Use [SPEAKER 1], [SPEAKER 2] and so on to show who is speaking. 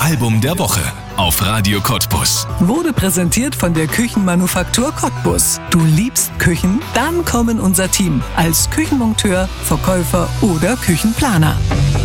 [SPEAKER 1] Album der Woche auf Radio Cottbus.
[SPEAKER 2] Wurde präsentiert von der Küchenmanufaktur Cottbus. Du liebst Küchen? Dann komm in unser Team als Küchenmonteur, Verkäufer oder Küchenplaner.